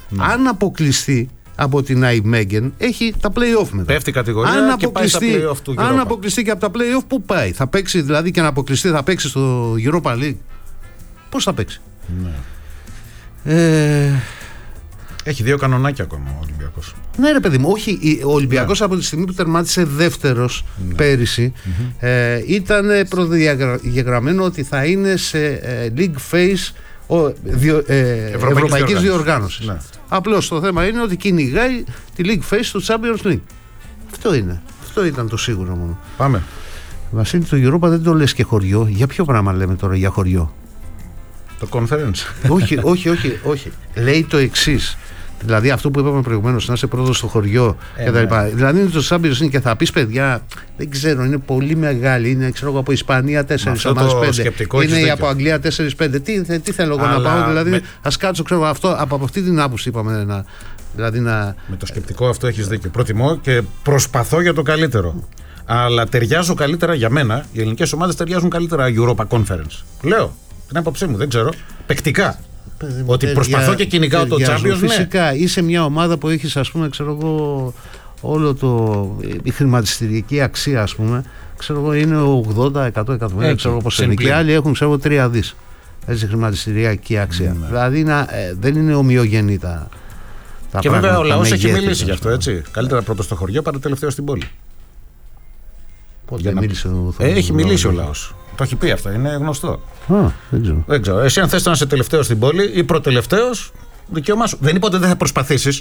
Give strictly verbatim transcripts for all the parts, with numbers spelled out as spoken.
Ναι. Αν αποκλειστεί από την Nijmegen, έχει τα play-off μετά. Πέφτει κατηγορία αν και πάει στα play-off του Europa. Αν αποκλειστεί και από τα play-off, πού πάει? Θα παίξει δηλαδή και να αποκλειστεί, θα παίξει στο Europa League. Πώς θα παίξει? Ναι. Ε... Έχει δύο κανονάκια ακόμα ο Ολυμπιακός. Ναι, ρε παιδί μου, όχι. Ο Ολυμπιακός, ναι, από τη στιγμή που τερμάτισε δεύτερος, ναι, πέρυσι, mm-hmm. ε, ήταν προδιαγραμμένο ότι θα είναι σε ε, league phase ο, διο, ε, ευρωπαϊκής διοργάνωσης. Ναι. Απλώς το θέμα είναι ότι κυνηγάει τη league phase του Champions League. Αυτό είναι. Αυτό ήταν το σίγουρο μόνο. Πάμε. Βασίλη, το Europa δεν το λες και χωριό. Για ποιο πράγμα λέμε τώρα για χωριό? Το conference. όχι, όχι, όχι, όχι. Λέει το εξής. Δηλαδή αυτό που είπαμε προηγουμένως, να είσαι πρώτος στο χωριό ε, και τα λοιπά. Ναι. Δηλαδή είναι το Champions League και θα πεις, παιδιά, δεν ξέρω, είναι πολύ μεγάλη. Είναι, ξέρω εγώ, από Ισπανία τέσσερις ομάδες πέντε. Είναι από Αγγλία τέσσερις πέντε. Τι, τι θέλω εγώ να πάω, δηλαδή με... ας κάτσω, ξέρω αυτό, από, από αυτή την άποψη είπαμε να, δηλαδή να... Με το σκεπτικό αυτό έχεις δίκιο. Προτιμώ και προσπαθώ για το καλύτερο. Αλλά ταιριάζω καλύτερα για μένα. Οι ελληνικές ομάδες ταιριάζουν καλύτερα Europa Conference. Λέω την άποψή μου, δεν ξέρω. Παικτικά. Ότι προσπαθώ και κυνηγάω το Champions. Φυσικά, ναι. Είσαι μια ομάδα που έχεις, ας πούμε, ξέρω εγώ, όλο το, η χρηματιστηριακή αξία, ας πούμε, ξέρω εγώ, είναι ογδόντα με εκατό εκατομμύρια, ξέρω εγώ πώς είναι. Και άλλοι έχουν, ξέρω εγώ, τρία δις. Έτσι, χρηματιστηριακή αξία. Ναι. Δηλαδή να, ε, δεν είναι ομοιογενή τα, τα και πράγματα. Και βέβαια ο λαός έχει μιλήσει γι' αυτό, έτσι. Καλύτερα πρώτο στο χωριό παρά τελευταίο στην πόλη. Πότε να... μίλησε ο ε, Έχει μιλήσει ο λαός. Το έχει πει αυτό, είναι γνωστό. Α, δεν ξέρω. Δεν ξέρω. Εσύ, αν θες να είσαι τελευταίος στην πόλη ή προτελευταίος, δικαίωμά σου. Δεν είπα ότι δεν θα προσπαθήσεις.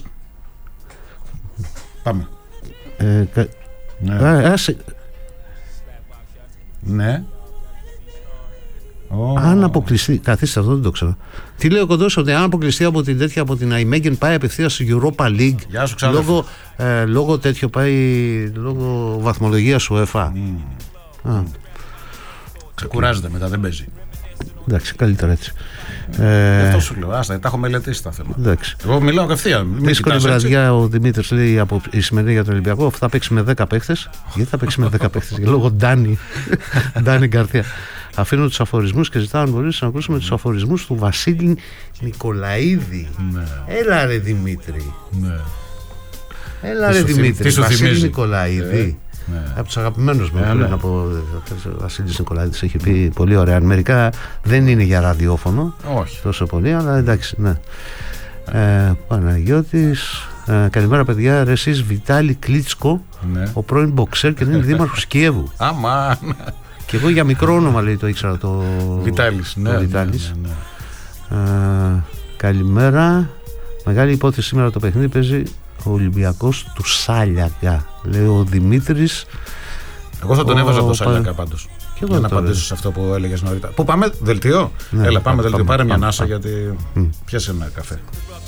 Πάμε. Ε, κα... Ναι. Α, άσε... ναι. Oh. Αν αποκλειστεί. Καθίστε, αυτό δεν το ξέρω. Τι λέει ο Κοντός, ότι αν αποκλειστεί από την τέτοια, από την Nijmegen, πάει απευθείας στη Europa League. Γεια σου, λόγω, ε, λόγω τέτοιο πάει. Λόγω βαθμολογίας UEFA. Mm. Α. Ξεκουράζεται μετά, δεν παίζει. Εντάξει, καλύτερα έτσι. Ε, αυτό σου λέω. Άστα, τα έχω μελετήσει τα θέματα. Εντάξει. Εγώ μιλάω κατευθείαν. Δύσκολη βραδιά ο Δημήτρης λέει από η σημερινή για τον Ολυμπιακό. Θα παίξει με δέκα παίχτες. Γιατί θα παίξει με δέκα παίχτες? Λόγω Ντάνι. Ντάνι Γκαρθία. Αφήνω τους αφορισμούς και ζητάω αν μπορείς να ακούσουμε τους αφορισμούς του Βασίλη Νικολαίδη. Ναι. Έλα ρε Δημήτρη. Ναι. Έλα ρε Δημήτρη. Βασίλη Νικολαίδη. Ναι. Από τους αγαπημένους μου, ναι, ναι. από ο Βασίλης Νικολαίδης έχει πει πολύ ωραία. Μερικά δεν είναι για ραδιόφωνο. Όχι. Τόσο πολύ, αλλά εντάξει, ναι. Ε, Παναγιώτης, ε, καλημέρα παιδιά. Ρε εσείς Βιτάλη Κλίτσκο, ναι, ο πρώην μποξέρ και δεν είναι δήμαρχος Κιέβου. Αμά. Και εγώ για μικρό όνομα λέει το ήξερα το Βιτάλης. Το ναι, Βιτάλης. Ναι, ναι, ναι. Ε, καλημέρα. Μεγάλη υπόθεση σήμερα το παιχνίδι παίζει ο Ολυμπιακός του Σάλιακα, λέει ο Δημήτρης. Εγώ θα τον ο... έβαζα το Σάλιακα πάντως. Και για να απαντήσω σε αυτό που έλεγες νωρίτερα. Πού πάμε, δελτίο? Ναι, Έλα, πάμε, πάμε δελτίο. πάμε, Πάρε πάμε, μια πάμε, νάσα πάμε. γιατί Mm. πιάσε ένα καφέ.